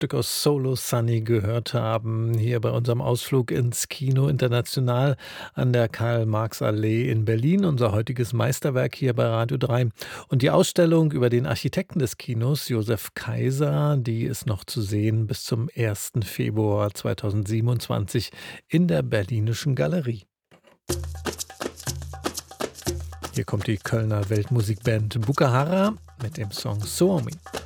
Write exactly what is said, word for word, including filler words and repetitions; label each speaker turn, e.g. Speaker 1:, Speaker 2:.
Speaker 1: Stück aus Solo Sunny gehört haben, hier bei unserem Ausflug ins Kino International an der Karl-Marx-Allee in Berlin, unser heutiges Meisterwerk hier bei Radio drei. Und die Ausstellung über den Architekten des Kinos, Josef Kaiser, die ist noch zu sehen bis zum ersten Februar zweitausendsiebenundzwanzig in der Berlinischen Galerie. Hier kommt die Kölner Weltmusikband Bukahara mit dem Song "So Me".